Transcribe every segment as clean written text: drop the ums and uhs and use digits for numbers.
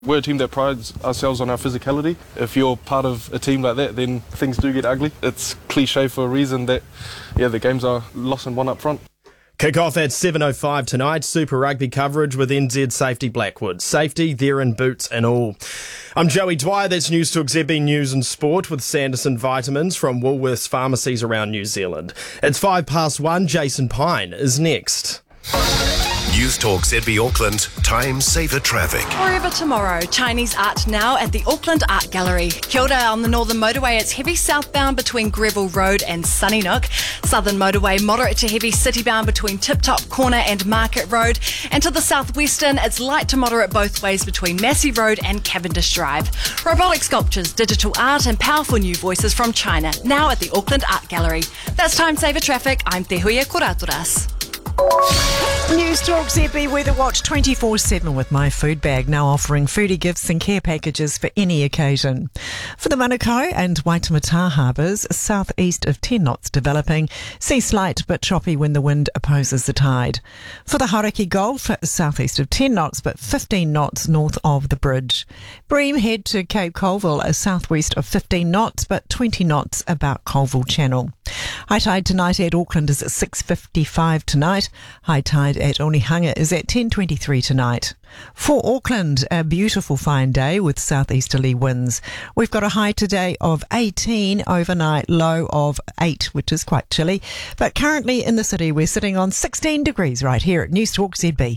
We're a team that prides ourselves on our physicality. If you're part of a team like that, then things do get ugly. It's cliche for a reason that, the games are lost and won up front. Kick-off at 7:05 tonight. Super Rugby coverage with NZ Safety Blackwood. Safety, they're in boots and all. I'm Joey Dwyer. That's News Talk ZB News and Sport with Sanderson Vitamins from Woolworths pharmacies around New Zealand. It's 1:05. Jason Pine is next. News Talk ZB Auckland, time saver traffic. Forever Tomorrow, Chinese art now at the Auckland Art Gallery. Kia ora, on the Northern Motorway, it's heavy southbound between Greville Road and Sunnynook. Southern Motorway, moderate to heavy citybound between Tip Top Corner and Market Road. And to the southwestern, it's light to moderate both ways between Massey Road and Cavendish Drive. Robotic sculptures, digital art and powerful new voices from China, now at the Auckland Art Gallery. That's time saver traffic. I'm Te Huia Kuraturas. News Talk ZB Weather Watch 24/7 with My Food Bag, now offering foodie gifts and care packages for any occasion. For the Manukau and Waitemata harbours, southeast of 10 knots developing, sea slight but choppy when the wind opposes the tide. For the Hauraki Gulf, southeast of 10 knots but 15 knots north of the bridge. Bream head to Cape Colville, southwest of 15 knots but 20 knots about Colville Channel. High tide tonight at Auckland is at 6:55 tonight. High tide at Onehunga is at 10:23 tonight. For Auckland, a beautiful fine day with southeasterly winds. We've got a high today of 18, overnight low of 8, which is quite chilly. But currently in the city, we're sitting on 16 degrees right here at News Talk ZB.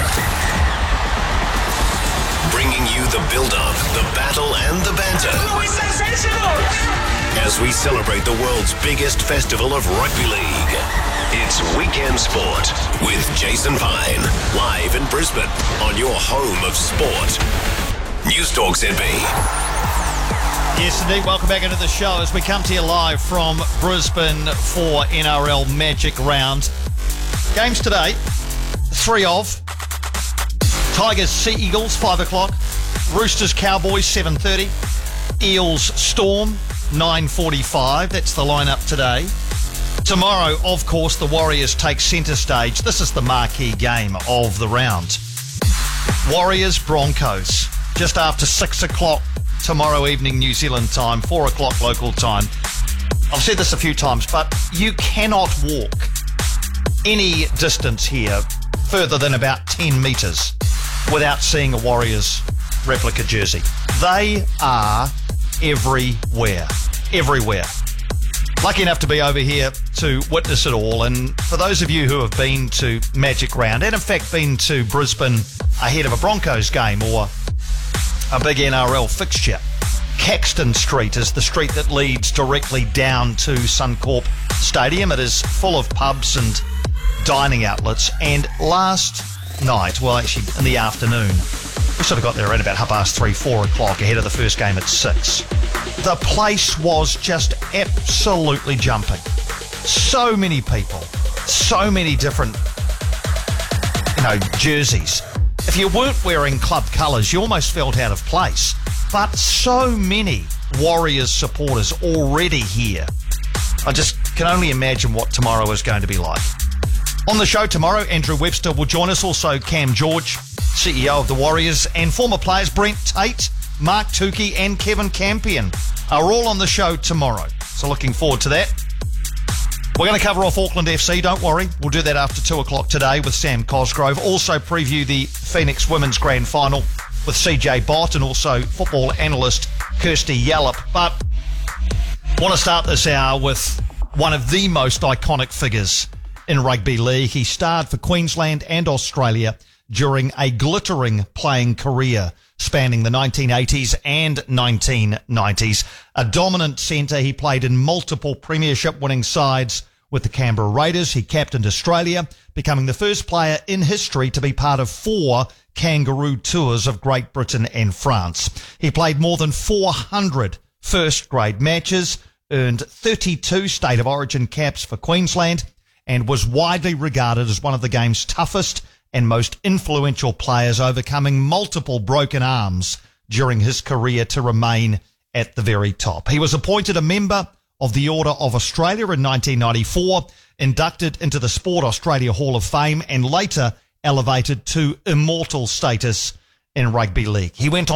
Bringing you the build-up, the battle and the banter. Oh, it's sensational! As we celebrate the world's biggest festival of rugby league. It's Weekend Sport with Jason Pine, live in Brisbane on your home of sport. News Talk ZB. Yes, indeed. Welcome back into the show as we come to you live from Brisbane for NRL Magic Round. Games today, 3 of. Tigers, Sea Eagles, 5 o'clock. Roosters, Cowboys, 7:30. Eels, Storm, 9:45. That's the lineup today. Tomorrow, of course, the Warriors take centre stage. This is the marquee game of the round. Warriors, Broncos, just after 6 o'clock tomorrow evening New Zealand time, 4 o'clock local time. I've said this a few times, but you cannot walk any distance here further than about 10 metres without seeing a Warriors replica jersey. They are everywhere. Lucky enough to be over here to witness it all, and for those of you who have been to Magic Round and in fact been to Brisbane ahead of a Broncos game or a big NRL fixture, Caxton Street is the street that leads directly down to Suncorp Stadium. It is full of pubs and dining outlets, and last night, well actually in the afternoon, we sort of got there around about 3:30, 4 o'clock ahead of the first game at 6. The place was just absolutely jumping. So many people, so many different, jerseys. If you weren't wearing club colours, you almost felt out of place. But so many Warriors supporters already here. I just can only imagine what tomorrow is going to be like. On the show tomorrow, Andrew Webster will join us, also Cam George, CEO of the Warriors, and former players Brent Tate, Mark Tukey and Kevin Campion are all on the show tomorrow. So looking forward to that. We're going to cover off Auckland FC, don't worry. We'll do that after 2 o'clock today with Sam Cosgrove. Also preview the Phoenix Women's Grand Final with CJ Bott and also football analyst Kirsty Yallop. But I want to start this hour with one of the most iconic figures in rugby league. He starred for Queensland and Australia during a glittering playing career spanning the 1980s and 1990s. A dominant centre, he played in multiple premiership-winning sides with the Canberra Raiders. He captained Australia, becoming the first player in history to be part of 4 kangaroo tours of Great Britain and France. He played more than 400 first-grade matches, earned 32 State of Origin caps for Queensland, and was widely regarded as one of the game's toughest and most influential players, overcoming multiple broken arms during his career to remain at the very top. He was appointed a member of the Order of Australia in 1994, inducted into the Sport Australia Hall of Fame, and later elevated to immortal status in rugby league. He went on